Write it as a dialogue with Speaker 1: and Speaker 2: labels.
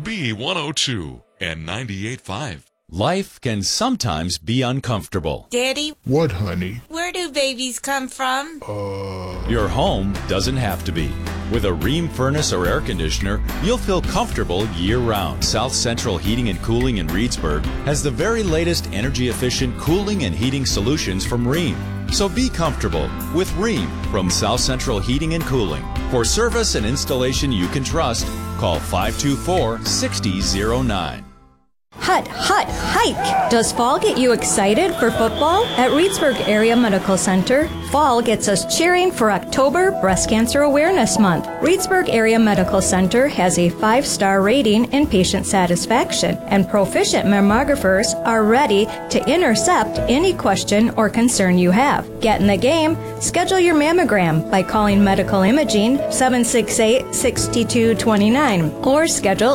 Speaker 1: B102 and 98.5.
Speaker 2: Life can sometimes be uncomfortable.
Speaker 3: Daddy?
Speaker 4: What, honey?
Speaker 3: Where do babies come from?
Speaker 2: Your home doesn't have to be. With a Rheem furnace or air conditioner, you'll feel comfortable year-round. South Central Heating and Cooling in Reedsburg has the very latest energy-efficient cooling and heating solutions from Rheem. So be comfortable with Rheem from South Central Heating and Cooling. For service and installation you can trust, call 524-6009.
Speaker 5: Hut, hike! Does fall get you excited for football? At Reedsburg Area Medical Center, fall gets us cheering for October Breast Cancer Awareness Month. Reedsburg Area Medical Center has a 5-star rating in patient satisfaction, and proficient mammographers are ready to intercept any question or concern you have. Get in the game. Schedule your mammogram by calling Medical Imaging 768-6229 or schedule